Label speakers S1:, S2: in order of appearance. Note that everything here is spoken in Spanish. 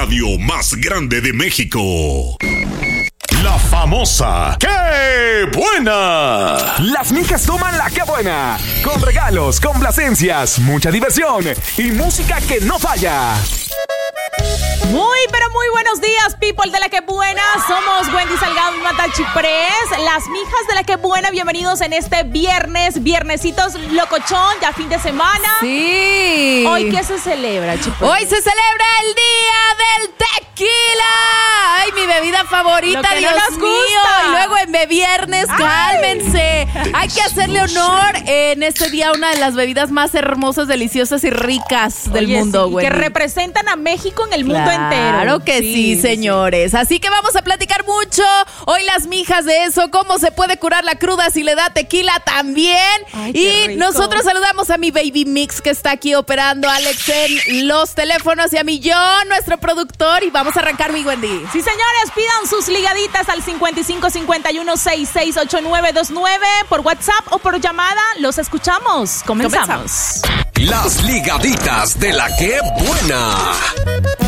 S1: radio más grande de México. La famosa ¡Qué buena!
S2: Las mijas toman la ¡Qué buena! Con regalos, complacencias, mucha diversión y música que no falla.
S3: Muy, pero muy buenos días, people de la ¡Qué buena! Somos Wendy Salgado y Mata Chiprés, las mijas de la ¡Qué buena! Bienvenidos en este viernesitos locochón, ya fin de semana.
S4: Sí.
S3: ¿Hoy qué se celebra, Chiprés?
S4: Hoy se celebra el Día del Tequila. Ay, mi bebida favorita,
S3: Lo que
S4: Dios
S3: no nos
S4: mío.
S3: gusta.
S4: Y luego en viernes, cálmense. Hay que hacerle honor en este día a una de las bebidas más hermosas, deliciosas y ricas del mundo,
S3: sí,
S4: güey.
S3: que representan a México en el mundo entero.
S4: Claro que sí, señores. Así que vamos a platicar mucho hoy las mijas de eso, cómo se puede curar la cruda si le da tequila también.
S3: Ay, qué
S4: y
S3: rico.
S4: nosotros saludamos a mi Baby Mix que está aquí operando, Alex en los teléfonos, y a mi John, nuestro productor, y vamos a arrancar, mi Wendy.
S3: Sí, señores, pidan sus ligaditas al 5551668929 por WhatsApp o por llamada. Los escuchamos. Comenzamos.
S1: Las ligaditas de la ¡Qué buena!